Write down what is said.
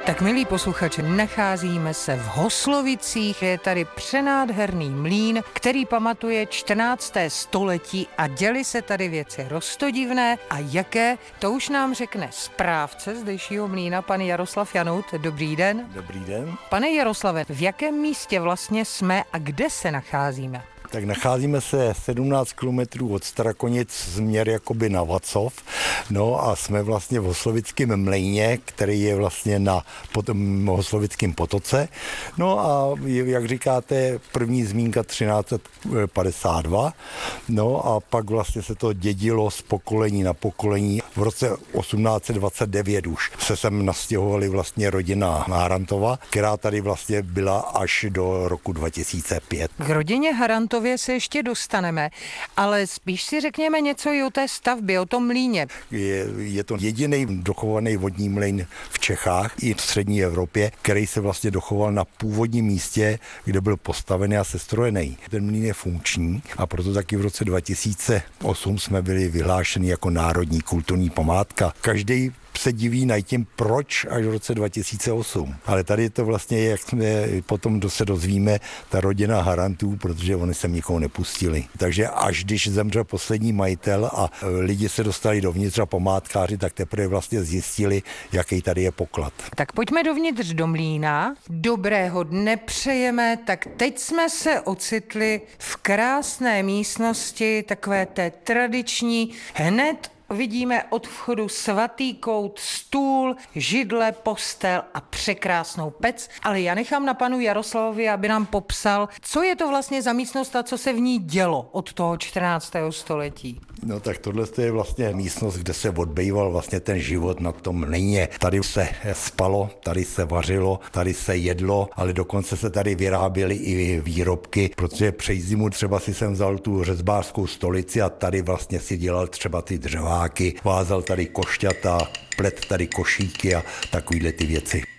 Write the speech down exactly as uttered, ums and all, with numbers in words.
Tak milí posluchači, nacházíme se v Hoslovicích, je tady přenádherný mlýn, který pamatuje čtrnácté století a děly se tady věci roztodivné a jaké, to už nám řekne správce zdejšího mlýna, pan Jaroslav Janout. Dobrý den. Dobrý den. Pane Jaroslave, v jakém místě vlastně jsme a kde se nacházíme? Tak nacházíme se sedmnáct kilometrů od Strakonic směr jakoby na Vacov, no a jsme vlastně v Hoslovickém mlejně, který je vlastně na pot, Hoslovickém potoce. No a jak říkáte, první zmínka třináct set padesát dva, no a pak vlastně se to dědilo z pokolení na pokolení. V roce osmnáct set dvacet devět už se sem nastěhovali vlastně rodina Harantova, která tady vlastně byla až do roku dva tisíce pět. K rodině Harantově se ještě dostaneme, ale spíš si řekněme něco i o té stavbě, o tom mlýně. Je, je to jediný dochovaný vodní mlýn v Čechách i v střední Evropě, který se vlastně dochoval na původním místě, kde byl postavený a sestrojený. Ten mlýn je funkční a proto taky v roce dva tisíce osm jsme byli vyhlášeni jako národní kulturní památka. Každý se diví nad tím, proč až v roce dva tisíce osm. Ale tady je to vlastně, jak jsme potom se dozvíme, ta rodina Harantů, protože oni sem nikoho nepustili. Takže až když zemřel poslední majitel a lidi se dostali dovnitř a památkáři, tak teprve vlastně zjistili, jaký tady je poklad. Tak pojďme dovnitř do mlýna. Dobrého dne přejeme. Tak teď jsme se ocitli v krásné místnosti, takové té tradiční, hned vidíme od vchodu svatý kout, stůl, židle, postel a překrásnou pec. Ale já nechám na panu Jaroslavovi, aby nám popsal, co je to vlastně za místnost a co se v ní dělo od toho čtrnáctého století. No tak tohle je vlastně místnost, kde se odbýval vlastně ten život na tom mlýně. Tady se spalo, tady se vařilo, tady se jedlo, ale dokonce se tady vyráběly i výrobky, protože přes zimu třeba si jsem vzal tu řezbářskou stolici a tady vlastně si dělal třeba ty dřeváky, vázal tady košťata, plet tady košíky a takovýhle ty věci.